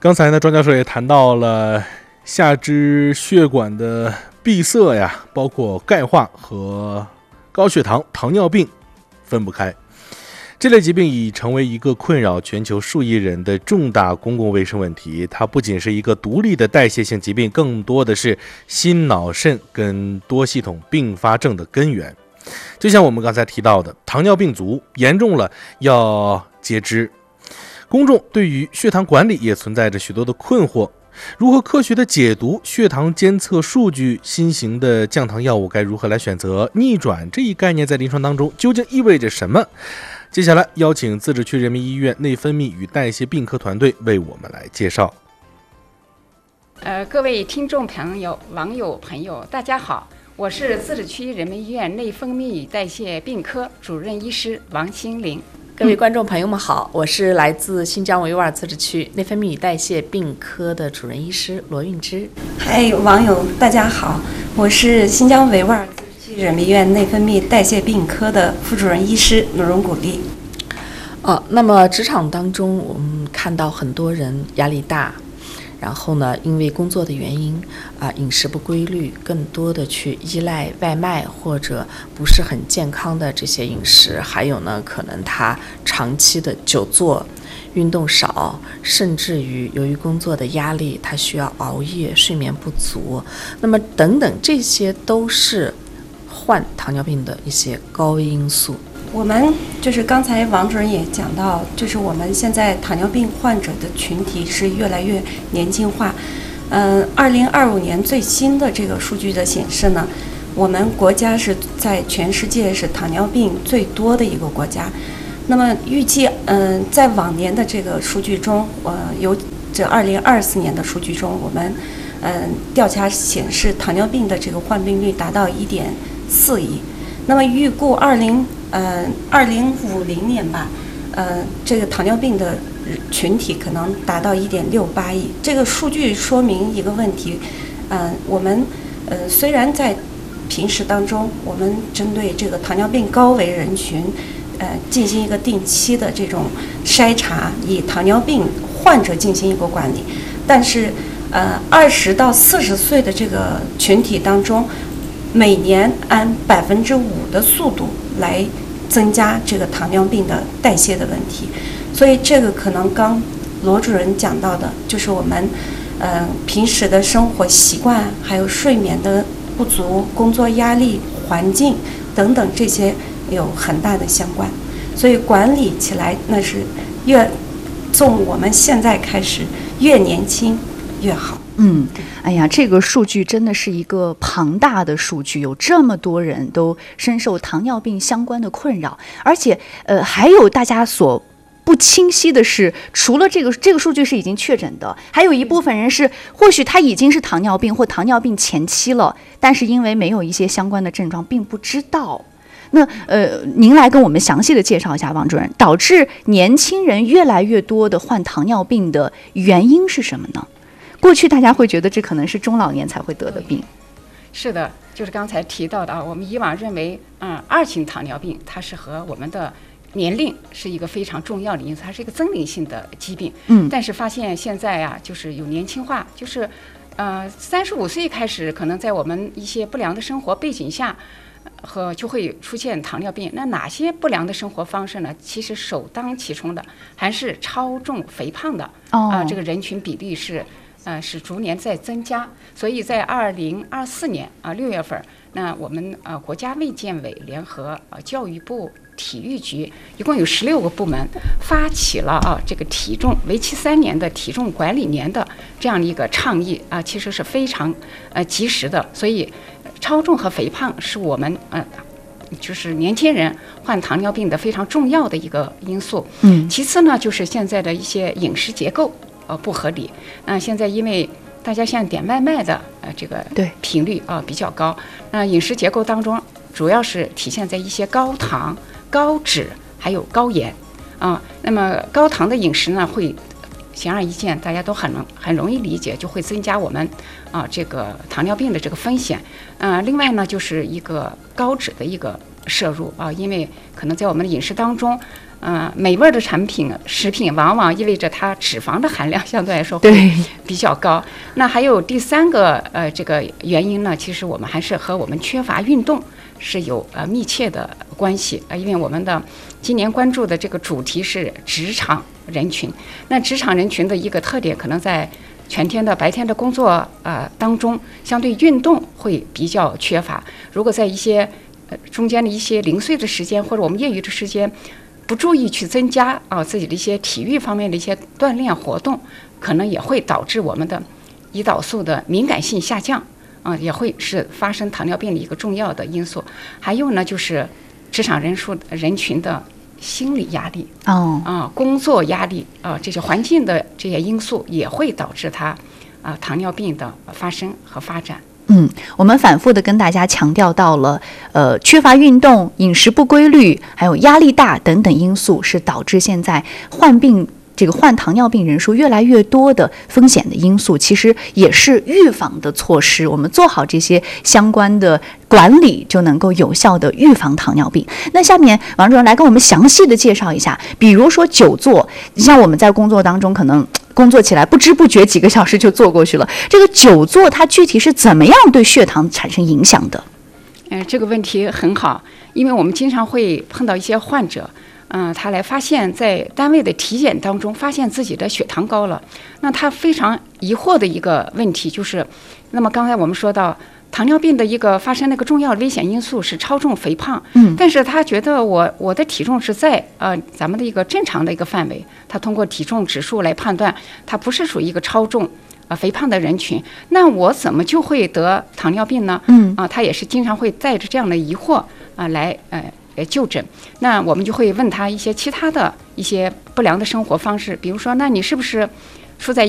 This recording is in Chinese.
刚才呢，庄教授也谈到了下肢血管的闭塞呀，包括钙化和高血糖、糖尿病分不开。这类疾病已成为一个困扰全球数亿人的重大公共卫生问题。它不仅是一个独立的代谢性疾病，更多的是心脑肾跟多系统并发症的根源。就像我们刚才提到的，糖尿病足严重了要截肢。公众对于血糖管理也存在着许多的困惑，如何科学的解读血糖监测数据？新型的降糖药物该如何来选择？逆转这一概念在临床当中究竟意味着什么？接下来邀请自治区人民医院内分泌与代谢病科团队为我们来介绍。 各位听众朋友、网友朋友，大家好，我是自治区人民医院内分泌与代谢病科主任医师王心凌。 各位观众朋友们好，我是来自新疆维吾尔自治区内分泌与代谢病科的主任医师罗韵芝。 嗨，网友大家好，我是新疆维吾尔自治区人民医院内分泌代谢病科的副主任医师努荣古丽。 那么职场当中，我们看到很多人压力大，然后呢，因为工作的原因饮食不规律，更多的去依赖外卖或者不是很健康的这些饮食，还有呢，可能他长期的久坐、运动少，甚至于由于工作的压力，他需要熬夜、睡眠不足，那么等等，这些都是患糖尿病的一些高危因素。 我们就是刚才王主任也讲到，就是我们现在糖尿病患者的群体是越来越年轻化。2025年最新的这个数据的显示呢，我们国家是在全世界是糖尿病最多的一个国家。那么预计，在往年的这个数据中，有这2024年的数据中，我们调查显示糖尿病的这个患病率达到1.4亿。那么预估2050年吧，这个糖尿病的群体可能达到1.68亿。这个数据说明一个问题，我们虽然在平时当中，我们针对这个糖尿病高危人群，进行一个定期的这种筛查，以糖尿病患者进行一个管理，但是20到40岁的这个群体当中，每年按5%的速度来增加这个糖尿病的代谢的问题，所以这个可能刚罗主任讲到的，就是我们平时的生活习惯，还有睡眠的不足、工作压力、环境等等这些有很大的相关，所以管理起来那是从我们现在开始越年轻越好。 哎呀，这个数据真的是一个庞大的数据，有这么多人都深受糖尿病相关的困扰，而且还有大家所不清晰的是，除了这个数据是已经确诊的，还有一部分人是或许他已经是糖尿病或糖尿病前期了，但是因为没有一些相关的症状，并不知道。那您来跟我们详细的介绍一下，王主任，导致年轻人越来越多的患糖尿病的原因是什么呢？过去大家会觉得这可能是中老年才会得的病。 是的，就是刚才提到的我们以往认为2型糖尿病它是和我们的年龄是一个非常重要的因素，它是一个增龄性的疾病。但是发现现在就是有年轻化，就是35岁开始，可能在我们一些不良的生活背景下就会出现糖尿病。那哪些不良的生活方式呢？其实首当其冲的还是超重肥胖的这个人群比例是逐年在增加。所以在2024年6月份，那我们国家卫健委联合教育部体育局一共有16个部门发起了这个体重为期3年的体重管理年的这样的一个倡议其实是非常及时的。所以超重和肥胖是我们就是年轻人患糖尿病的非常重要的一个因素。其次呢，就是现在的一些饮食结构不合理。现在因为大家现在点外卖的这个频率比较高，饮食结构当中主要是体现在一些高糖、高脂还有高盐那么高糖的饮食呢，会显而易见，大家都很容易理解，就会增加我们这个糖尿病的这个风险。另外呢，就是一个高脂的一个摄入因为可能在我们的饮食当中美味的食品往往意味着它脂肪的含量相对来说会比较高。那还有第3个这个原因呢，其实我们还是和我们缺乏运动是有密切的关系因为我们的今年关注的这个主题是职场人群。那职场人群的一个特点，可能在全天的白天的工作当中，相对运动会比较缺乏。如果在一些中间的一些零碎的时间或者我们业余的时间，不注意去增加自己的一些体育方面的一些锻炼活动，可能也会导致我们的胰岛素的敏感性下降也会是发生糖尿病的一个重要的因素。还有呢，就是职场人群的心理压力工作压力这些环境的这些因素也会导致它糖尿病的发生和发展。 我们反复的跟大家强调到了，缺乏运动、饮食不规律，还有压力大等等因素，是导致现在患糖尿病人数越来越多的风险的因素，其实也是预防的措施。我们做好这些相关的管理，就能够有效的预防糖尿病。那下面王主任来跟我们详细的介绍一下，比如说久坐，像我们在工作当中可能工作起来不知不觉几个小时就坐过去了，这个久坐它具体是怎么样对血糖产生影响的？ 这个问题很好，因为我们经常会碰到一些患者他来发现在单位的体检当中发现自己的血糖高了。那他非常疑惑的一个问题就是，那么刚才我们说到糖尿病的一个发生的一个重要危险因素是超重肥胖，但是他觉得我的体重是在咱们的一个正常的一个范围，他通过体重指数来判断他不是属于一个超重肥胖的人群，那我怎么就会得糖尿病呢？他也是经常会带着这样的疑惑来就诊。那我们就会问他一些其他的一些不良的生活方式，比如说，那你是不是处在